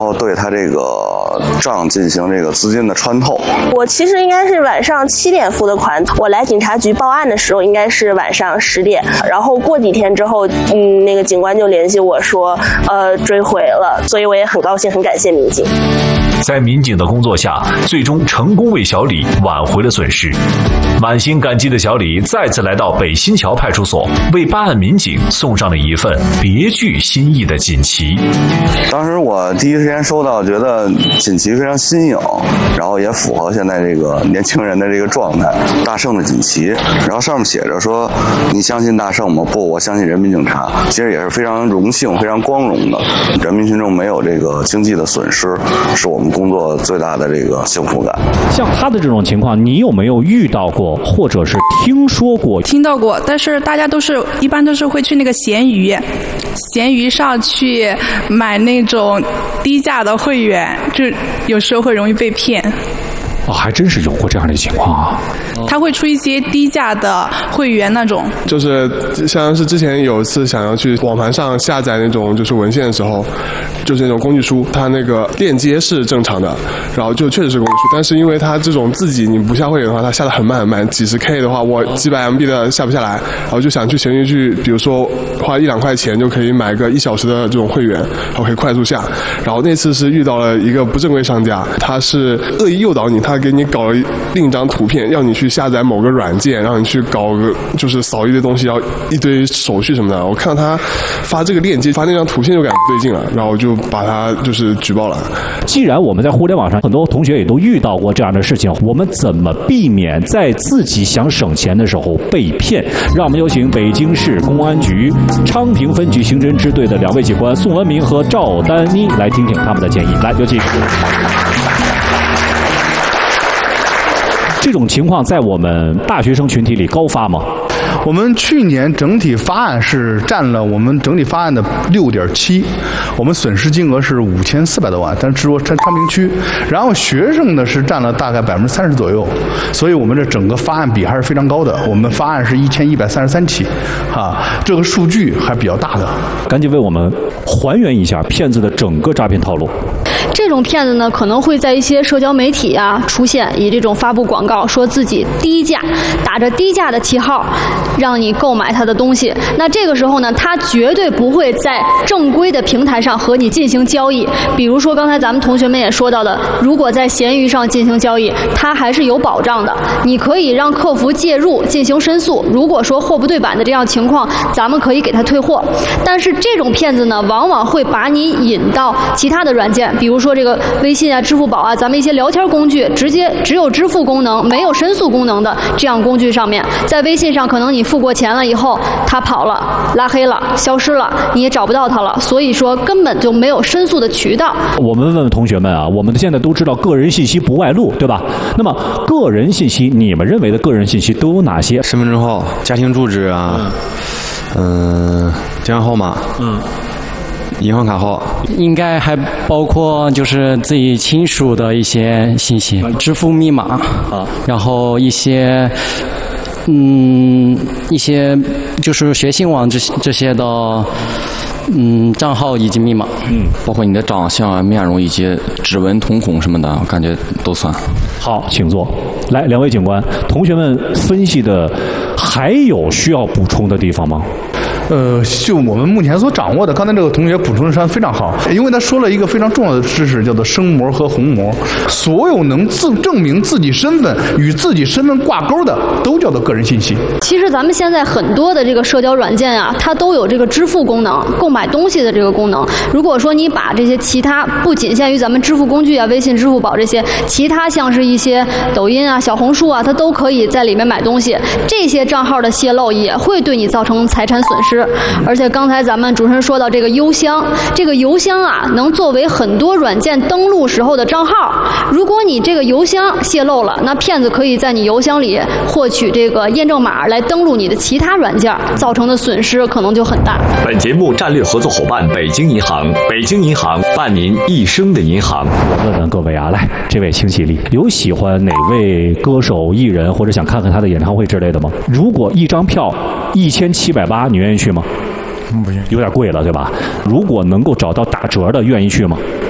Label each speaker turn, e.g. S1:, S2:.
S1: 对他这个账进行这个资金的穿透。
S2: 我其实应该是晚上7点付的款，我来警察局报案的时候应该是晚上10点，然后过几天之后，那个警官就联系我说，追回了，所以我也很高兴，很感谢民警。
S3: 在民警的工作下，最终成功为小李挽回了损失。满心感激的小李再次来到北新桥派出所，为办案民警送上了一份别具新意的锦旗。
S1: 当时我第一时间收到，觉得锦旗非常新颖，然后也符合现在这个年轻人的这个状态。大圣的锦旗，然后上面写着说：“你相信大圣吗？不，我相信人民警察。”其实也是非常荣幸、非常光荣的。人民群众没有这个经济的损失，是我们工作最大的这个幸福感。
S4: 像他的这种情况，你有没有遇到过，或者是听说过？
S5: 听到过，但是大家一般都是会去那个闲鱼上去买那种低价的会员，就有时候会容易被骗。
S4: 还真是有过这样的情况啊！
S5: 他会出一些低价的会员那种，
S6: 就是像是之前有一次想要去网盘上下载那种就是文献的时候，就是那种工具书，它那个链接是正常的，然后就确实是工具书，但是因为它这种自己你不下会员的话，它下得很慢很慢，几十 K 的话，我几百 MB 的下不下来，然后就想去闲鱼去，比如说花1-2块钱就可以买个1小时的这种会员，然后可以快速下。然后那次是遇到了一个不正规商家，他是恶意诱导你，他给你搞了另一张图片，要你去下载某个软件，让你去搞个就是扫一堆东西，要一堆手续什么的。我看到他发这个链接，发那张图片就感觉不对劲了，然后我就把他就是举报了。
S4: 既然我们在互联网上很多同学也都遇到过这样的事情，我们怎么避免在自己想省钱的时候被骗？让我们有请北京市公安局昌平分局刑侦支队的2位警官宋文明和赵丹妮来听听他们的建议。来，有请。这种情况在我们大学生群体里高发吗？
S7: 我们去年整体发案是占了我们整体发案的6.7%，我们损失金额是5400多万，但是只说昌平区，然后学生呢是占了大概30%左右，所以我们这整个发案比还是非常高的。我们发案是1133起，这个数据还比较大的。
S4: 赶紧为我们还原一下骗子的整个诈骗套路。
S8: 这种骗子呢，可能会在一些社交媒体出现，以这种发布广告，说自己低价，打着低价的旗号，让你购买他的东西。那这个时候呢，他绝对不会在正规的平台上和你进行交易。比如说刚才咱们同学们也说到的，如果在闲鱼上进行交易，它还是有保障的，你可以让客服介入进行申诉。如果说货不对版的这样情况，咱们可以给他退货。但是这种骗子呢，往往会把你引到其他的软件，比如说这个微信支付宝咱们一些聊天工具，直接只有支付功能没有申诉功能的这样工具上面，在微信上可能你付过钱了以后，他跑了，拉黑了，消失了，你也找不到他了，所以说根本就没有申诉的渠道。我们问问同学们我们现在都知道个人信息不外露，对吧？那么个人信息，你们认为的个人信息都有哪些？
S9: 身份证号、家庭住址电话号码，银行卡号，应该还包括就是自己亲属的一些信息，支付密码然后一些就是学信网这些的账号以及密码，包括你的长相、面容以及指纹、瞳孔什么的，我感觉都算。
S4: 好，请坐。来，2位警官，同学们分析的还有需要补充的地方吗？
S7: 就我们目前所掌握的，刚才这个同学补充的非常好，因为他说了一个非常重要的知识，叫做声模和虹模。所有能证明自己身份与自己身份挂钩的，都叫做个人信息。其实咱们现在很多的这个社交软件它都有这个支付功能，购买东西的这个功能。如果说你把这些其他不仅限于咱们支付工具微信、支付宝这些，其他像是一些抖音小红书它都可以在里面买东西。这些账号的泄露也会对你造成财产损失。而且刚才咱们主持人说到这个邮箱，这个邮箱能作为很多软件登录时候的账号。如果你这个邮箱泄露了，那骗子可以在你邮箱里获取这个验证码来登录你的其他软件，造成的损失可能就很大。
S3: 本节目战略合作伙伴北京银行，北京银行伴您一生的银行。
S4: 我问问各位来，这位清洗力有喜欢哪位歌手、艺人，或者想看看他的演唱会之类的吗？如果一张票1780，你愿意去吗？不愿意，有点贵了，对吧？如果能够找到打折的，愿意去吗？